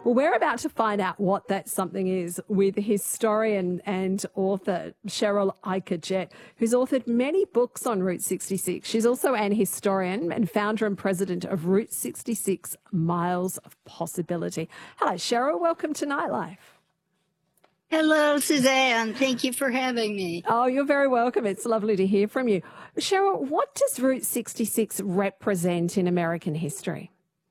Well, we're about to find out what that something is with historian and author Cheryl Iker-Jett, who's authored many books on Route 66. She's also an historian and founder and president of Route 66 Miles of Possibility. Hello, Cheryl. Welcome to Nightlife. Hello, Suzanne. Thank you for having me. Oh, you're very welcome. It's lovely to hear from you. Cheryl, what does Route 66 represent in American history?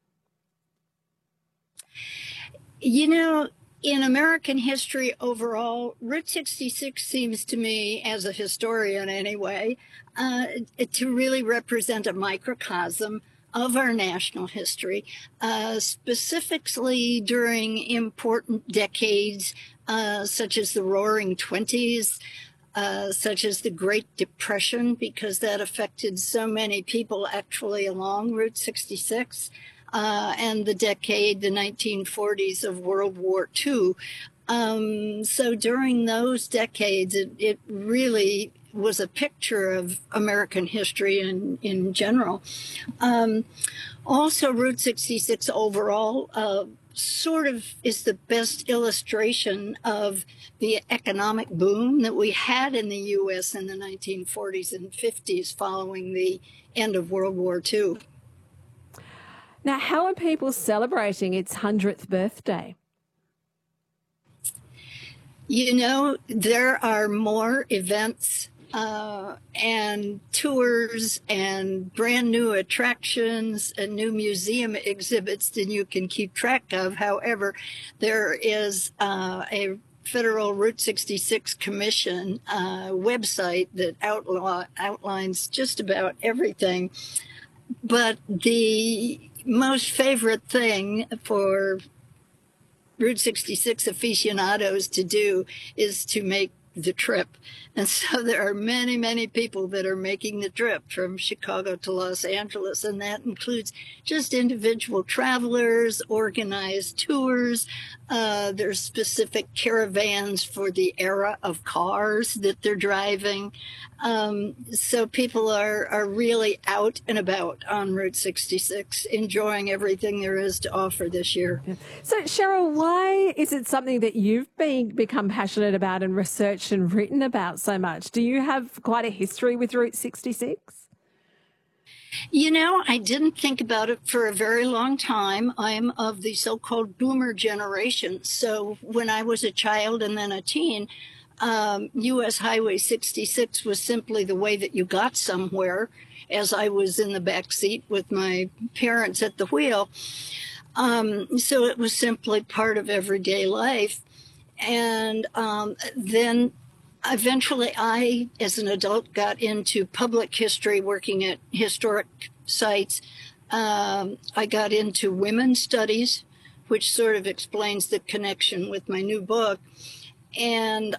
You know, in American history overall, Route 66 seems to me, as a historian anyway, to really represent a microcosm of our national history, specifically during important decades such as the Roaring Twenties, such as the Great Depression, because that affected so many people actually along Route 66. And the decade, the 1940s of World War II. So during those decades, it really was a picture of American history in general. Also, Route 66 overall sort of is the best illustration of the economic boom that we had in the U.S. in the 1940s and 50s following the end of World War II. Now, how are people celebrating its 100th birthday? You know, there are more events and tours and brand new attractions and new museum exhibits than you can keep track of. However, there is a Federal Route 66 Commission website that outlines just about everything. But the most favorite thing for Route 66 aficionados to do is to make the trip. And so there are many, many people that are making the trip from Chicago to Los Angeles, and that includes just individual travelers, organized tours. There's specific caravans for the era of cars that they're driving. So people are really out and about on Route 66, enjoying everything there is to offer this year. So, Cheryl, why is it something that you've become passionate about and researched and written about so much? Do you have quite a history with Route 66? You know, I didn't think about it for a very long time. I'm of the so-called boomer generation. So when I was a child and then a teen, U.S. Highway 66 was simply the way that you got somewhere, as I was in the back seat with my parents at the wheel. So it was simply part of everyday life. And then eventually I, as an adult, got into public history, working at historic sites. I got into women's studies, which sort of explains the connection with my new book. And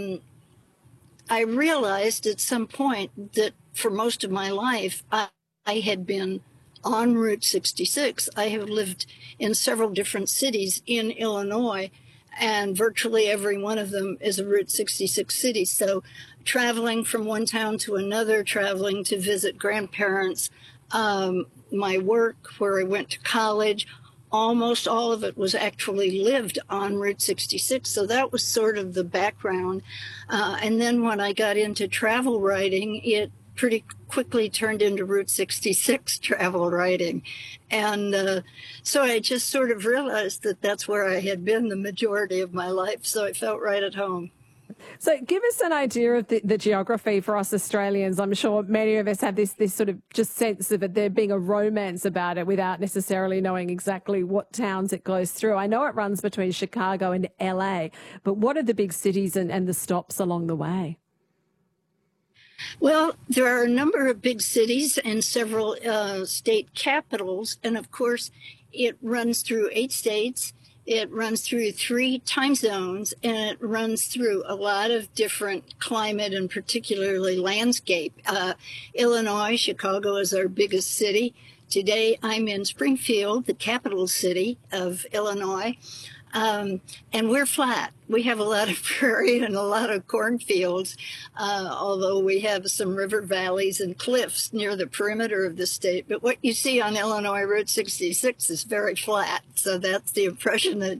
I realized at some point that for most of my life, I had been on Route 66. I have lived in several different cities in Illinois, and virtually every one of them is a Route 66 city. So traveling from one town to another, traveling to visit grandparents, my work, where I went to college, almost all of it was actually lived on Route 66. So that was sort of the background. And then when I got into travel writing, it pretty quickly turned into Route 66 travel writing. And so I just sort of realized that that's where I had been the majority of my life. So I felt right at home. So give us an idea of the geography for us Australians. I'm sure many of us have this sort of just sense of it there being a romance about it without necessarily knowing exactly what towns it goes through. I know it runs between Chicago and LA, but what are the big cities and the stops along the way? Well, there are a number of big cities and several state capitals. And of course, it runs through 8 states. It runs through 3 time zones, and it runs through a lot of different climate and particularly landscape. Illinois, Chicago is our biggest city. Today, I'm in Springfield, the capital city of Illinois. And we're flat. We have a lot of prairie and a lot of cornfields, although we have some river valleys and cliffs near the perimeter of the state. But what you see on Illinois Route 66 is very flat. So that's the impression that